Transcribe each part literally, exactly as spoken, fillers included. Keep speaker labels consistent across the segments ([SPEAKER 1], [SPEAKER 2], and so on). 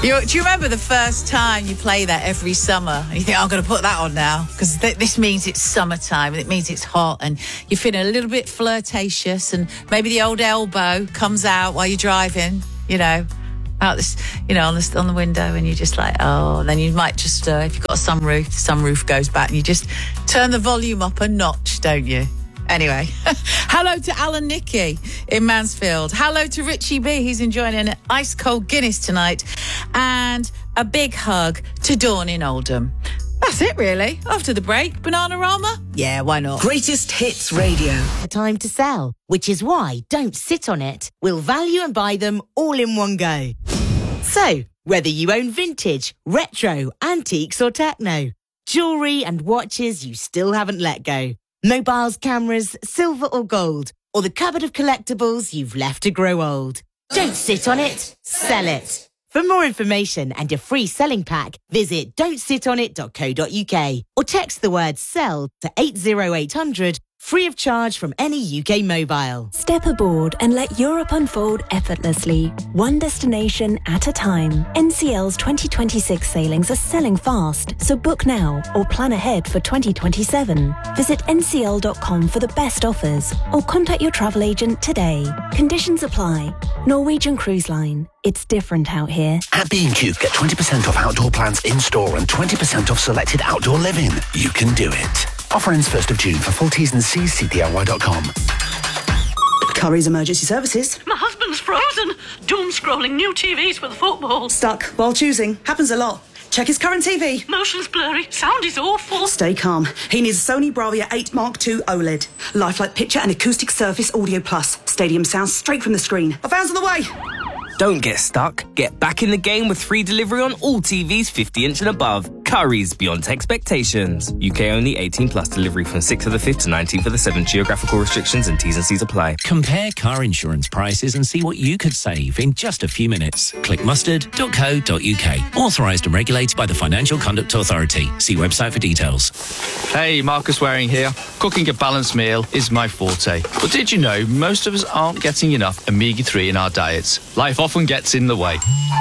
[SPEAKER 1] You, do you remember the first time you play that every summer? And you think, oh, I'm going to put that on now because th- this means it's summertime and it means it's hot and you're feeling a little bit flirtatious and maybe the old elbow comes out while you're driving, you know, out this, you know, on the on the window, and you're just like, oh, and then you might just, uh, if you've got a sunroof, the sunroof goes back and you just turn the volume up a notch, don't you? Anyway, hello to Alan Nicky in Mansfield. Hello to Richie B, who's enjoying an ice cold Guinness tonight. And a big hug to Dawn in Oldham. That's it, really. After the break, Bananarama? Yeah, why not?
[SPEAKER 2] Greatest Hits Radio.
[SPEAKER 3] The time to sell, which is why Don't Sit on It. We'll value and buy them all in one go. So, whether you own vintage, retro, antiques or techno, jewellery and watches you still haven't let go, mobiles, cameras, silver or gold, or the cupboard of collectibles you've left to grow old. Don't sit on it, sell it. For more information and a free selling pack, visit don't sit on it dot co dot uk or text the word SELL to eight zero eight hundred, free of charge from any U K mobile.
[SPEAKER 4] Step aboard and let Europe unfold effortlessly, one destination at a time. N C L's twenty twenty-six sailings are selling fast, so book now or plan ahead for twenty twenty-seven. Visit n c l dot com for the best offers or contact your travel agent today. Conditions apply. Norwegian Cruise Line. It's different out here.
[SPEAKER 5] At B and Q, get twenty percent off outdoor plants in-store and twenty percent off selected outdoor living. You can do it. Offer ends first of June. For full T's and C's, c p l y dot com.
[SPEAKER 2] Curry's Emergency Services.
[SPEAKER 6] My husband's frozen. Doom scrolling new T Vs for the football.
[SPEAKER 2] Stuck while choosing. Happens a lot. Check his current T V.
[SPEAKER 6] Motion's blurry. Sound is awful.
[SPEAKER 2] Stay calm. He needs a Sony Bravia eight Mark two OLED. Lifelike picture and acoustic surface audio plus. Stadium sound straight from the screen. A van's on the way.
[SPEAKER 7] Don't get stuck. Get back in the game with free delivery on all T Vs fifty inch and above. Currys, beyond expectations. U K only, eighteen plus. Delivery from sixth of the fifth to nineteenth of the seventh. Geographical restrictions and T's and C's apply.
[SPEAKER 8] Compare car insurance prices and see what you could save in just a few minutes. Click mustard dot co dot uk. Authorised and regulated by the Financial Conduct Authority. See website for details.
[SPEAKER 9] Hey, Marcus Waring here. Cooking a balanced meal is my forte. But did you know most of us aren't getting enough omega three in our diets? Life often gets in the way.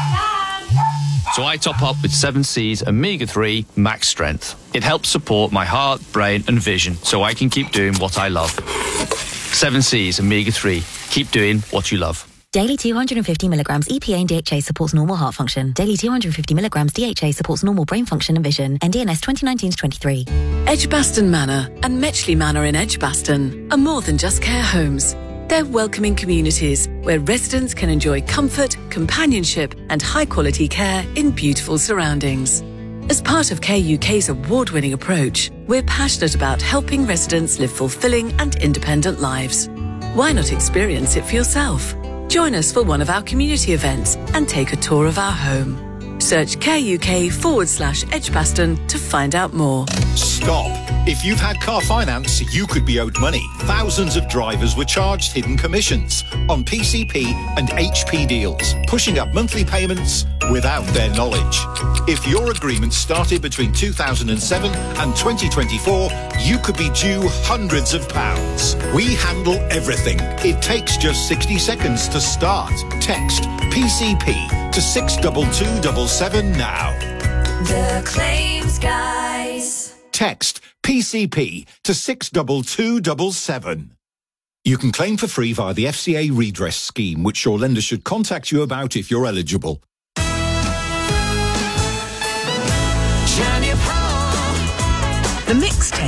[SPEAKER 9] So I top up with seven C's Omega three Max Strength. It helps support my heart, brain and vision so I can keep doing what I love. seven C's Omega three. Keep doing what you love.
[SPEAKER 10] Daily two hundred fifty milligrams E P A and D H A supports normal heart function. Daily two hundred fifty milligrams D H A supports normal brain function and vision. N D N S twenty nineteen to twenty-three.
[SPEAKER 11] Edgbaston Manor and Metchley Manor in Edgbaston are more than just care homes. They're welcoming communities where residents can enjoy comfort, companionship and high-quality care in beautiful surroundings. As part of Care U K's award-winning approach, we're passionate about helping residents live fulfilling and independent lives. Why not experience it for yourself? Join us for one of our community events and take a tour of our home. Search Care U K forward slash Edgbaston to find out more.
[SPEAKER 12] Stop. If you've had car finance, you could be owed money. Thousands of drivers were charged hidden commissions on P C P and H P deals, pushing up monthly payments without their knowledge. If your agreement started between two thousand seven and twenty twenty-four, you could be due hundreds of pounds. We handle everything. It takes just sixty seconds to start. Text P C P to six two two seven seven now.
[SPEAKER 13] The Claims Guys.
[SPEAKER 12] Text P C P to six two two seven seven. You can claim for free via the F C A redress scheme, which your lender should contact you about if you're eligible.
[SPEAKER 2] The mixtape